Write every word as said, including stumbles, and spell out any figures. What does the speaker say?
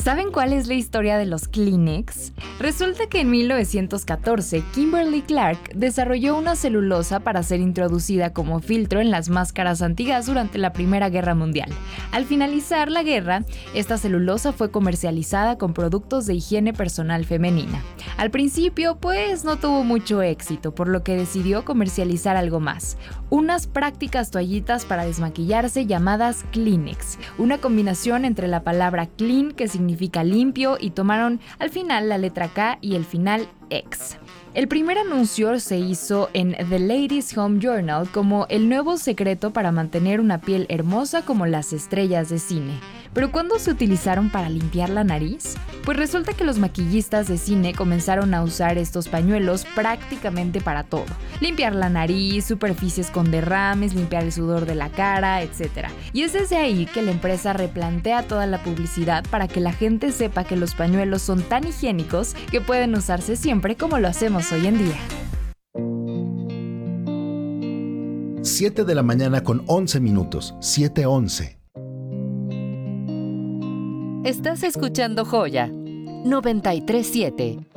¿Saben cuál es la historia de los Kleenex? Resulta que en mil novecientos catorce, Kimberly Clark desarrolló una celulosa para ser introducida como filtro en las máscaras antigas durante la Primera Guerra Mundial. Al finalizar la guerra, esta celulosa fue comercializada con productos de higiene personal femenina. Al principio, pues no tuvo mucho éxito, por lo que decidió comercializar algo más: unas prácticas toallitas para desmaquillarse llamadas Kleenex, una combinación entre la palabra clean, que significa limpio, y tomaron al final la letra K y el final X. El primer anuncio se hizo en The Ladies' Home Journal como el nuevo secreto para mantener una piel hermosa como las estrellas de cine. ¿Pero cuándo se utilizaron para limpiar la nariz? Pues resulta que los maquillistas de cine comenzaron a usar estos pañuelos prácticamente para todo: limpiar la nariz, superficies con derrames, limpiar el sudor de la cara, etcétera. Y es desde ahí que la empresa replantea toda la publicidad para que la gente sepa que los pañuelos son tan higiénicos que pueden usarse siempre como lo hacemos hoy en día. siete de la mañana con once minutos, siete once. Estás escuchando Joya noventa y tres punto siete.